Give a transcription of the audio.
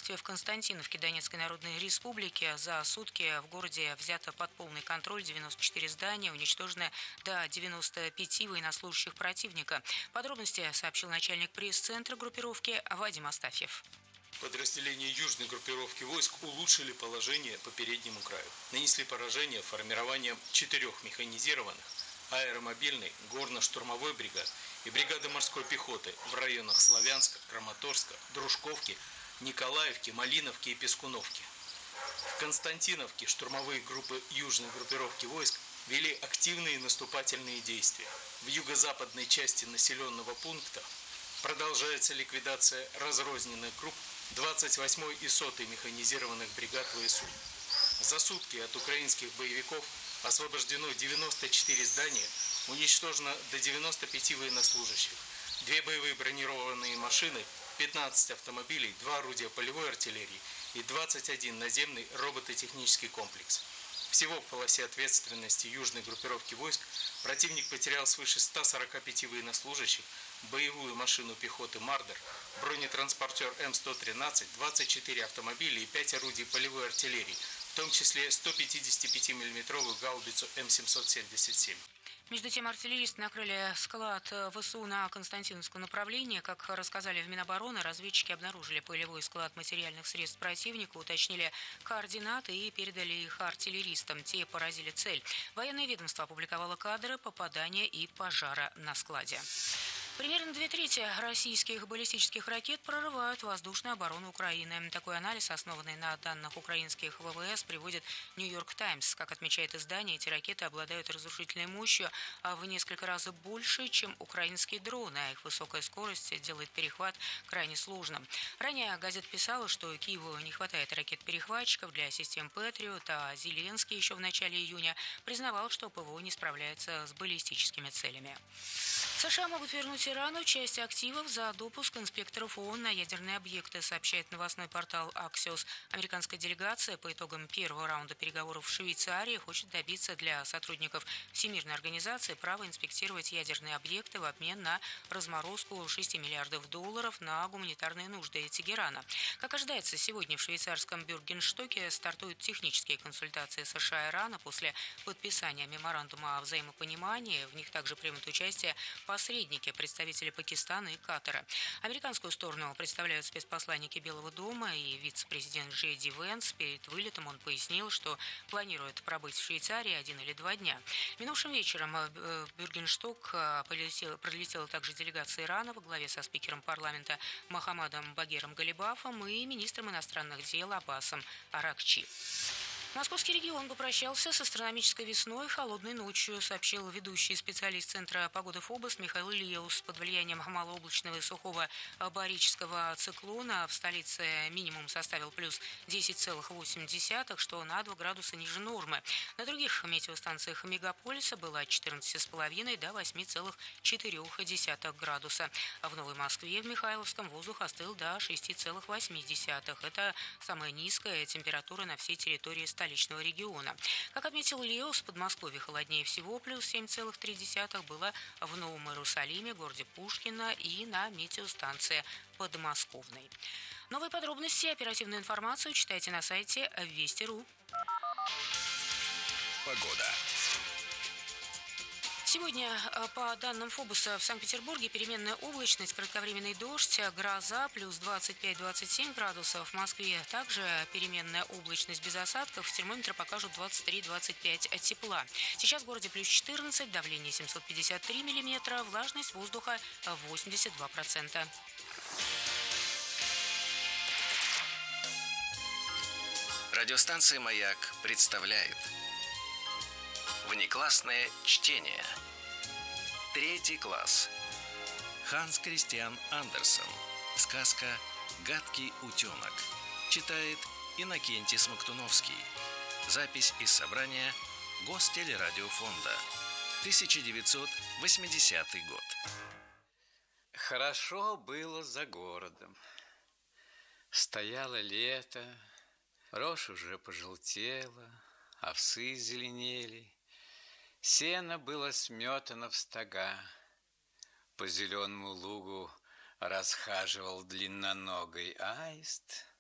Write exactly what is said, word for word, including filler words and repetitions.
продовольствия в Константиновке Донецкой Народной Республики. За сутки в городе взято под полный контроль девяносто четыре здания, уничтожено до девяноста пяти военнослужащих противника. Подробности сообщил начальник пресс-центра группировки Вадим Астафьев. Подразделения южной группировки войск улучшили положение по переднему краю. Нанесли поражение формированием четырех механизированных, аэромобильной, горно-штурмовой бригад и бригады морской пехоты в районах Славянска, Краматорска, Дружковки, Николаевки, Малиновки и Пескуновки. В Константиновке штурмовые группы южной группировки войск вели активные наступательные действия. В юго-западной части населенного пункта продолжается ликвидация разрозненных групп двадцать восьмой и сотой механизированных бригад ВСУ. За сутки от украинских боевиков освобождено девяносто четыре здания, уничтожено до девяноста пяти военнослужащих, две боевые бронированные машины, пятнадцать автомобилей, два орудия полевой артиллерии и двадцать один наземный робототехнический комплекс. Всего в полосе ответственности южной группировки войск противник потерял свыше ста сорока пяти военнослужащих, боевую машину пехоты «Мардер», бронетранспортер М сто тринадцать, двадцать четыре автомобиля и пять орудий полевой артиллерии, в том числе сто пятидесятипятимиллиметровую гаубицу М семьсот семьдесят семь. Между тем, артиллеристы накрыли склад ВСУ на Константиновском направлении. Как рассказали в Минобороны, разведчики обнаружили полевой склад материальных средств противника, уточнили координаты и передали их артиллеристам. Те поразили цель. Военное ведомство опубликовало кадры попадания и пожара на складе. Примерно две трети российских баллистических ракет прорывают воздушную оборону Украины. Такой анализ, основанный на данных украинских ВВС, приводит «Нью-Йорк Таймс». Как отмечает издание, эти ракеты обладают разрушительной мощью в несколько раз больше, чем украинские дроны, а их высокая скорость делает перехват крайне сложным. Ранее газета писала, что Киеву не хватает ракет-перехватчиков для систем «Патриот», а Зеленский еще в начале июня признавал, что ПВО не справляется с баллистическими целями. США могут вернуть Ирану часть активов за допуск инспекторов ООН на ядерные объекты, сообщает новостной портал Axios. Американская делегация по итогам первого раунда переговоров в Швейцарии хочет добиться для сотрудников Всемирной организации права инспектировать ядерные объекты в обмен на разморозку шести миллиардов долларов на гуманитарные нужды Тегерана. Как ожидается, сегодня в швейцарском Бюргенштоке стартуют технические консультации США и Ирана после подписания меморандума о взаимопонимании. В них также примут участие посредники, представители Пакистана и Катара. Американскую сторону представляют спецпосланники Белого дома и вице-президент Джей Ди Венс. Перед вылетом он пояснил, что планирует пробыть в Швейцарии один или два дня. Минувшим вечером в Бюргеншток прилетела, прилетела также делегация Ирана во главе со спикером парламента Мохаммадом Багером Галибафом и министром иностранных дел Аббасом Аракчи. Московский регион попрощался с астрономической весной и холодной ночью, сообщил ведущий специалист Центра погоды ФОБОС Михаил Леус. Под влиянием малооблачного и сухого барического циклона в столице минимум составил плюс десять целых восемь десятых, что на два градуса ниже нормы. На других метеостанциях мегаполиса было от четырнадцати с половиной до восьми целых четырёх десятых градуса. В Новой Москве в Михайловском воздух остыл до шести целых восьми десятых. Это самая низкая температура на всей территории столицы. Столичного региона. Как отметил Леус, в Подмосковье холоднее всего, плюс семь целых три десятых было в Новом Иерусалиме, городе Пушкино и на метеостанции Подмосковной. Новые подробности и оперативную информацию читайте на сайте Вести точка ру. Погода. Сегодня, по данным ФОБОСа, в Санкт-Петербурге переменная облачность, кратковременный дождь, гроза, плюс двадцать пять - двадцать семь градусов. В Москве также переменная облачность без осадков, термометры покажут двадцать три - двадцать пять тепла. Сейчас в городе плюс четырнадцать, давление семьсот пятьдесят три миллиметра, влажность воздуха восемьдесят два процента. Радиостанция «Маяк» представляет внеклассное чтение. Третий класс. Ханс Кристиан Андерсен. Сказка «Гадкий утенок». Читает Иннокентий Смоктуновский. Запись из собрания Гостелерадиофонда. тысяча девятьсот восьмидесятый год. Хорошо было за городом. Стояло лето, рожь уже пожелтела, овсы зеленели. Сено было сметано в стога. По зеленому лугу расхаживал длинноногий аист.